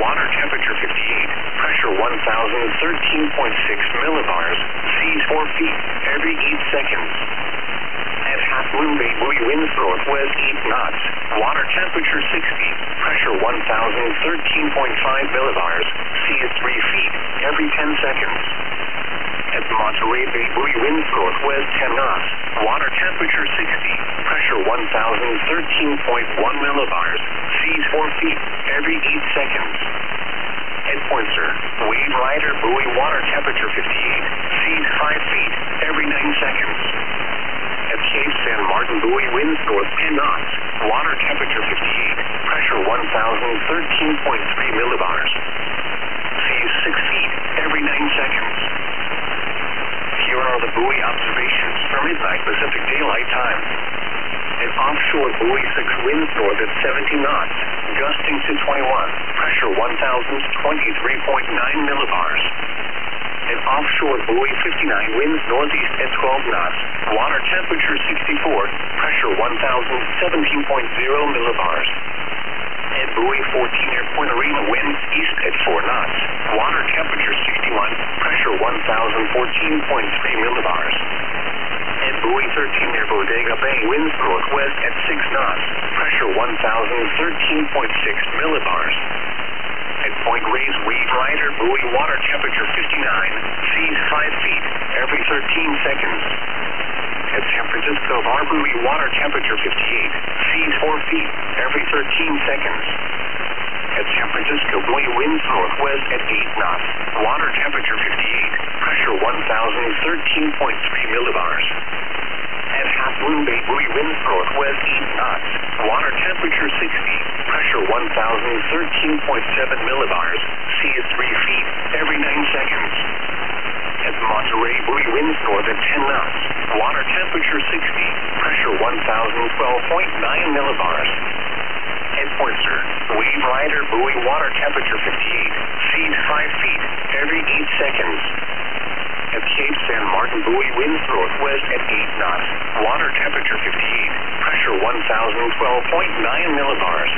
Water temperature 58. Pressure 1,013.6 millibars. Seas 4 feet every 8 seconds. At Half Moon Bay, buoy winds northwest 8 knots. Water temperature 60. Pressure 1,013.5 millibars. Seas 3 feet every 10 seconds. At Monterey Bay, buoy winds northwest 10 knots. Water temperature 60. Pressure 1,013.1 millibars. Seas 4 feet every 8 seconds. At Pointer, Wave Rider buoy water temperature 58. Seas 5 feet every 9 seconds. At Cape San Martin, buoy winds north 10 knots. Water temperature 58. Pressure 1,013.3 millibars. Seas 6 feet every 9 seconds. Here are the buoy observations for midnight Pacific Daylight Time. At offshore, buoy 6 winds north at 70 knots, gusting to 21. Pressure 1,023.9 millibars. At offshore, buoy 59 winds northeast at 12 knots. Water temperature 64. Pressure 1,017.0 millibars. At buoy 14 near Point Arena, winds east at 4 knots. Water temperature 61. Pressure 1,014.3 millibars. At buoy 13 near Bodega Bay, winds northwest at 6 knots. Pressure 1,013.6 millibars. At Point Reyes, Wave Rider buoy water temperature 59. Seas 5 feet every 13 seconds. At San Francisco Bar buoy water temperature 58. Seas 4 feet every 13 seconds. At San Francisco buoy winds northwest at 8 knots. Water temperature 58. Pressure 1,013.3 millibars. At Half Moon Bay, buoy winds northwest 8 knots. Water temperature 60. Pressure 1,013.7 millibars. Seas 3 feet every 9 seconds. At Monterey, buoy winds north at 10 knots. Water temperature 60. Pressure 1,012.9 millibars. At Pointer, Wave Rider buoy water temperature 58. Seas 5 feet every 8 seconds. At Cape San Martin, buoy winds northwest at 8 knots. Water temperature 58. Pressure 1,012.9 millibars.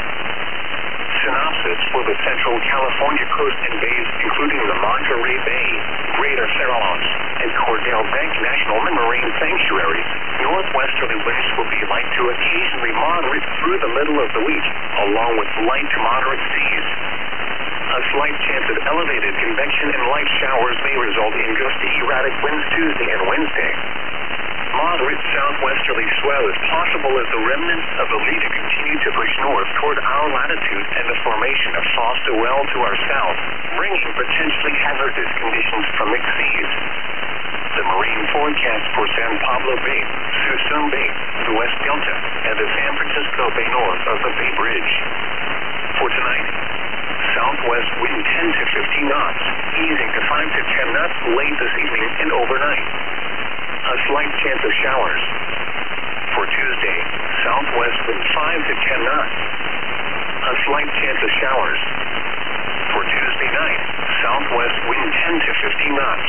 Synopsis for the Central California coast and bays, including the Monterey Bay, Greater Farallones, and Cordell Bank National Marine Sanctuaries. Northwesterly winds will be light to occasionally moderate through the middle of the week, along with light to moderate seas. A slight chance of elevated convection and light showers may result in gusty erratic winds Tuesday and Wednesday. Moderate southwesterly swell is possible as the remnants of Alita continue to push north toward our latitude and the formation of Foster Well to our south, bringing potentially hazardous conditions from mixed seas. The marine forecast for San Pablo Bay, Suisun Bay, the West Delta, and the San Francisco Bay north of the Bay Bridge. For tonight, southwest wind 10 to 15 knots, easing to 5 to 10 knots late this evening and overnight. A slight chance of showers. For Tuesday, southwest wind 5 to 10 knots. A slight chance of showers. For Tuesday night, southwest wind 10 to 15 knots.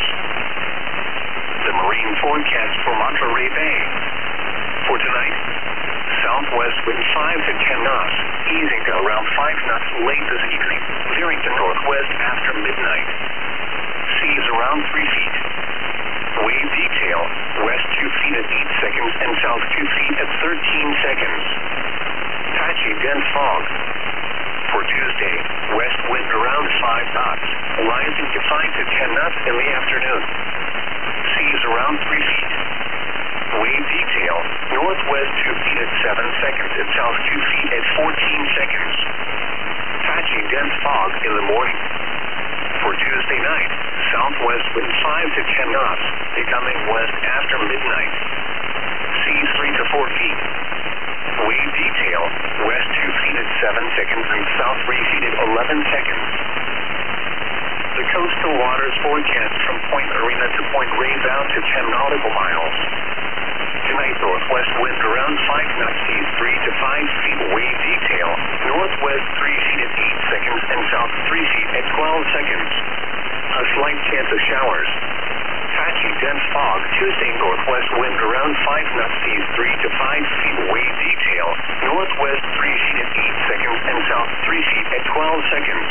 The marine forecast for Monterey Bay. For tonight, southwest wind 5 to 10 knots, easing to around 5 knots late this evening, veering to northwest after midnight. Seas around 3 feet. Wave detail, west 2 feet at 8 seconds and south 2 feet at 13 seconds. Patchy dense fog. For Tuesday, west wind around 5 knots, rising to 5 to 10 knots in the afternoon. Seas around 3 feet. Wave detail, northwest 2 feet at 7 seconds and south 2 feet at 14 seconds. Patchy dense fog in the morning. For Tuesday night, southwest wind 5 to 10 knots, becoming west after midnight. Seas 3 to 4 feet. Wave detail, west 2 feet at 7 seconds and south 3 feet at 11 seconds. The coastal waters forecast from Point Arena to Point Reyes out to 10 nautical miles. Tonight, northwest wind around 5 knots, seas 3 to 5 feet, wave detail. Northwest 3 feet at 8 seconds and south 3 feet at 12 seconds. A slight chance of showers. Patchy dense fog. Tuesday, northwest wind around 5 knots, seas 3 to 5 feet, wave detail. Northwest 3 feet at 8 seconds and south 3 feet at 12 seconds.